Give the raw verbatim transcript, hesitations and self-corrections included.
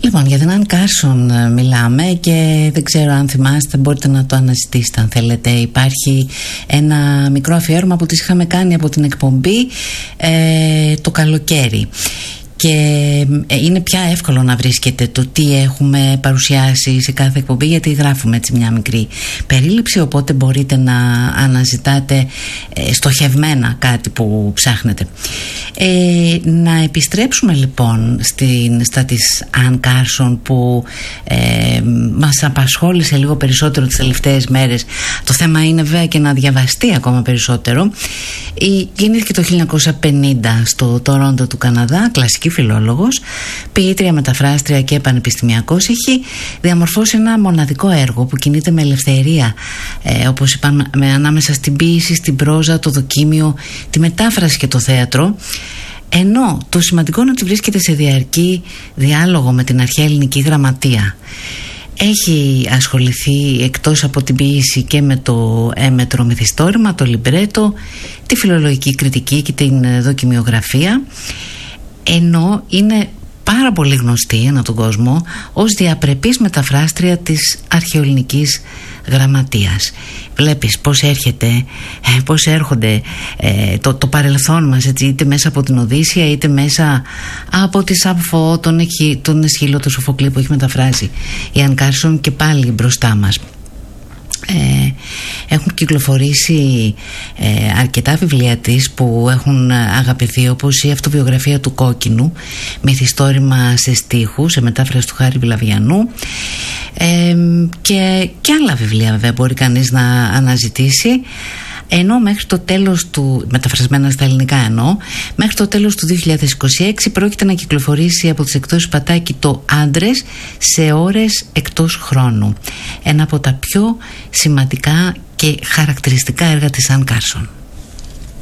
Λοιπόν, για την Αν Κάρσον μιλάμε και δεν ξέρω αν θυμάστε, μπορείτε να το αναζητήσετε αν θέλετε. Υπάρχει ένα μικρό αφιέρωμα που τις είχαμε κάνει από την εκπομπή ε, το καλοκαίρι. Και είναι πια εύκολο να βρίσκετε το τι έχουμε παρουσιάσει σε κάθε εκπομπή, γιατί γράφουμε έτσι μια μικρή περίληψη, οπότε μπορείτε να αναζητάτε στοχευμένα κάτι που ψάχνετε. Ε, να επιστρέψουμε λοιπόν στην, στα της Αν Κάρσον που ε, μας απασχόλησε λίγο περισσότερο τις τελευταίες μέρες. Το θέμα είναι βέβαια και να διαβαστεί ακόμα περισσότερο. Η, γεννήθηκε το χίλια εννιακόσια πενήντα στο Τορόντο του Καναδά, κλασική φιλόλογος, ποιήτρια, μεταφράστρια και πανεπιστημιακός. Έχει διαμορφώσει ένα μοναδικό έργο που κινείται με ελευθερία, ε, όπως είπαμε, με, ανάμεσα στην ποίηση, στην πρόζα, το δοκίμιο, τη μετάφραση και το θέατρο. Ενώ το σημαντικό είναι ότι βρίσκεται σε διαρκή διάλογο με την αρχαία ελληνική γραμματεία. Έχει ασχοληθεί εκτός από την ποίηση και με το έμετρο μυθιστόρημα, το λιμπρέτο, τη φιλολογική κριτική και την δοκιμιογραφία, ενώ είναι πάρα πολύ γνωστή ανά τον κόσμο ως διαπρεπής μεταφράστρια της αρχαιοελληνικής γραμματείας. Βλέπεις πώς έρχεται, πώς έρχονται ε, το, το παρελθόν μας, έτσι, είτε μέσα από την Οδύσσεια είτε μέσα από τη Σαφώ, τον, τον Εσχύλο, τον Σοφοκλή που έχει μεταφράσει η Αν Κάρσον, και πάλι μπροστά μας. Ε, έχουν κυκλοφορήσει ε, αρκετά βιβλία της που έχουν αγαπηθεί, όπως η αυτοβιογραφία του Κόκκινου, μυθιστόρημα σε στίχους, σε μετάφραση του Χάρη Βλαβιανού, ε, και, και άλλα βιβλία βέβαια μπορεί κανείς να αναζητήσει. Ενώ μέχρι το τέλος του, μεταφρασμένα στα ελληνικά εννοώ, μέχρι το τέλος του δύο χιλιάδες είκοσι έξι πρόκειται να κυκλοφορήσει από τις εκδόσεις Πατάκη το Άντρες σε ώρες εκτός χρόνου. Ένα από τα πιο σημαντικά και χαρακτηριστικά έργα της Αν Κάρσον.